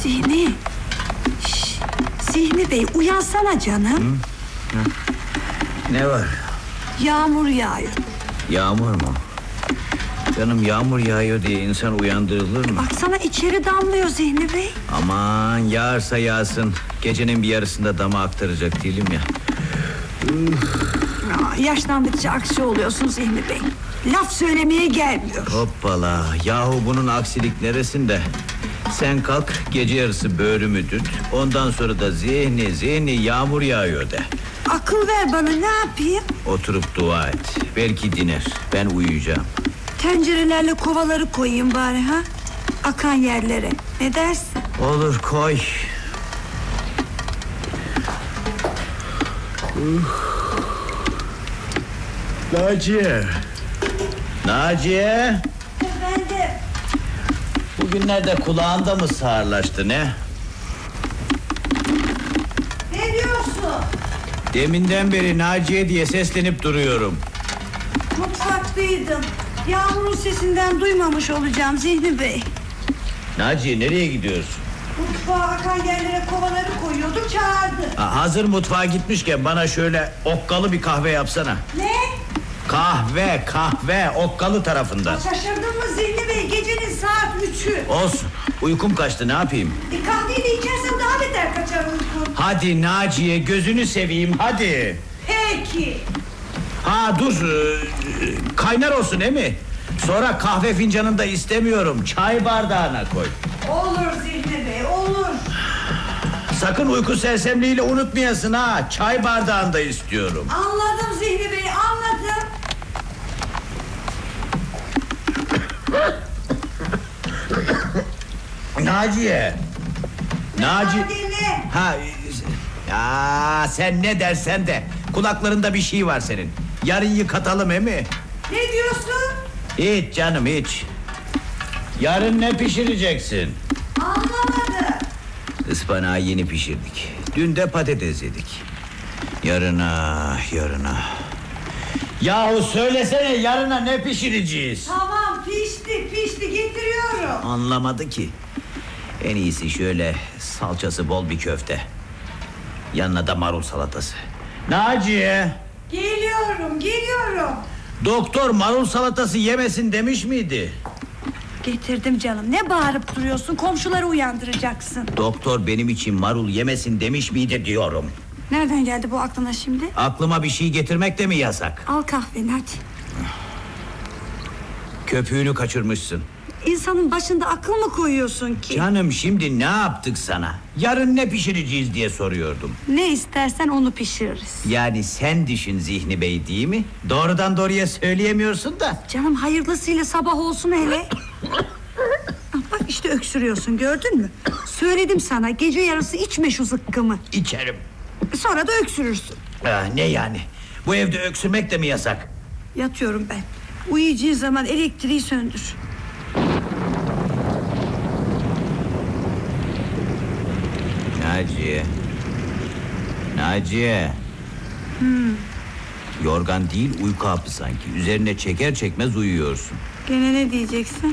Zihni. Şş, Zihni Bey uyansana canım. Ne var? Yağmur yağıyor. Yağmur mu? Canım, yağmur yağıyor diye insan uyandırılır mı? Baksana içeri damlıyor Zihni Bey. Aman yağarsa yağsın. Gecenin bir yarısında dama aktaracak değilim ya. Yaşlandıkça aksi oluyorsun Zihni Bey. Laf söylemeye gelmiyor. Hoppala. Yahu bunun aksilik neresinde? Sen kalk, gece yarısı böğrümü tut. Ondan sonra da zihni yağmur yağıyor de. Akıl ver bana, ne yapayım? Oturup dua et. Belki diner. Ben uyuyacağım. Tencerelerle kovaları koyayım bari ha? Akan yerlere. Ne dersin? Olur, koy. Naciye. Naciye. Efendim? Bugünlerde kulağında mı sağırlaştı ne? Ne diyorsun? Deminden beri Naciye diye seslenip duruyorum. Mutfaktaydım. Yağmurun sesinden duymamış olacağım Zihni Bey. Naciye, nereye gidiyorsun? Mutfağa akan yerlere kovaları koyuyordum, çağırdı. Hazır mutfağa gitmişken bana şöyle okkalı bir kahve yapsana. Ne? Kahve okkalı tarafından. Şaşırdın mı Zihni Bey? Gecenin saat 3'ü. Olsun, uykum kaçtı, ne yapayım? Kahveyi içersem daha beter kaçar uykum. Hadi Naciye, gözünü seveyim, hadi. Peki. Ha dur, kaynar olsun değil mi? Sonra kahve fincanında istemiyorum, çay bardağına koy. Olur Zihni Bey, olur. Sakın uyku sersemliğiyle unutmayasın ha, çay bardağında istiyorum. Anladım Zihni Bey, anladım. Naciye. Ne? Ha, ya sen ne dersen de, kulaklarında bir şey var senin. Yarın yıkatalım he mi? Ne diyorsun? Hiç canım, hiç. Yarın ne pişireceksin? Anlamadım. Ispanağı yeni pişirdik. Dün de patates yedik. Yarına. Yahu söylesene, yarına ne pişireceğiz? Tamam, pişti getiriyorum. Anlamadı ki. En iyisi şöyle salçası bol bir köfte. Yanına da marul salatası. Naciye. Geliyorum. Doktor marul salatası yemesin demiş miydi? Getirdim canım, ne bağırıp duruyorsun? Komşuları uyandıracaksın. Doktor benim için marul yemesin demiş miydi diyorum. Nereden geldi bu aklına şimdi? Aklıma bir şey getirmek de mi yasak? Al kahveni hadi. Köpüğünü kaçırmışsın. İnsanın başında akıl mı koyuyorsun ki? Canım, şimdi ne yaptık sana? Yarın ne pişireceğiz diye soruyordum. Ne istersen onu pişiririz. Yani sen düşün Zihni Bey, değil mi? Doğrudan doğruya söyleyemiyorsun da. Canım hayırlısıyla sabah olsun hele. Bak işte öksürüyorsun, gördün mü? Söyledim sana, gece yarısı içme şu zıkkımı. İçerim. Sonra da öksürürsün. Ne yani? Bu evde öksürmek de mi yasak? Yatıyorum ben. Uyuyacağın zaman elektriği söndür. Naciye. Yorgan değil, uyku hapı sanki. Üzerine çeker çekmez uyuyorsun. Gene ne diyeceksin?